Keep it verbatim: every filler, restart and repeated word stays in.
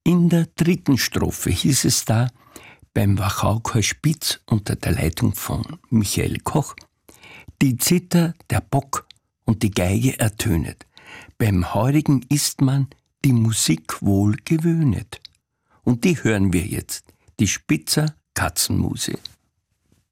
In der dritten Strophe hieß es da, beim Wachauker Spitz unter der Leitung von Michael Koch, die Zither, der Bock und die Geige ertönet. Beim Heurigen ist man die Musik wohl gewöhnet. Und die hören wir jetzt, die Spitzer Katzenmuse.